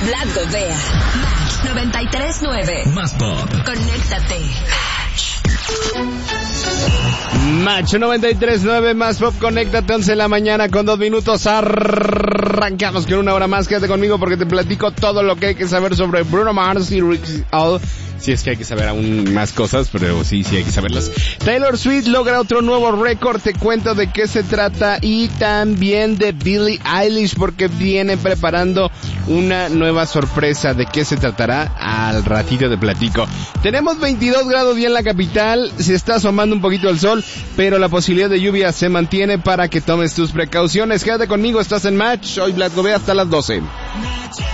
Vlad Gobea. Match 93.9. Más pop. Conéctate. Match 93.9, Más pop, conéctate, 11 de la mañana con 2 minutos. Arrancamos con una hora más. Quédate conmigo porque te platico todo lo que hay que saber sobre Bruno Mars y Rick All. Sí, es que hay que saber aún más cosas, pero sí hay que saberlas. Taylor Swift logra otro nuevo récord, te cuento de qué se trata, y también de Billie Eilish, porque viene preparando una nueva sorpresa. ¿De qué se tratará? Al ratito te platico. Tenemos 22 grados ya en la capital, se está asomando un poquito el sol, pero la posibilidad de lluvia se mantiene para que tomes tus precauciones. Quédate conmigo, estás en Match, soy Vlad Gobea hasta las 12.